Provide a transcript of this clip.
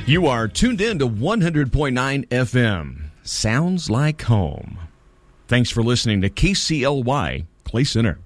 You are tuned in to 100.9 FM. Sounds like home. Thanks for listening to KCLY Clay Center.